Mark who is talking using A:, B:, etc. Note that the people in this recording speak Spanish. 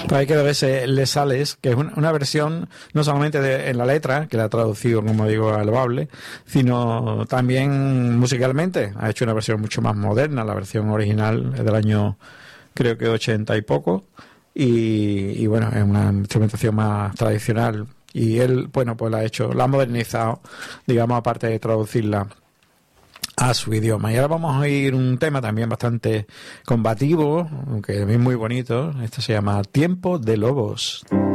A: Pues hay que ver ese Les Sales, que es una versión no solamente en la letra, que la ha traducido, como digo, al bable, sino también musicalmente. Ha hecho una versión mucho más moderna, la versión original es del año, creo que 80 y poco, y bueno, es una instrumentación más tradicional. Y él, bueno, pues la ha modernizado, digamos, aparte de traducirla a su idioma. Y ahora vamos a oír un tema también bastante combativo, aunque es muy bonito. Este se llama Tiempo de Lobos.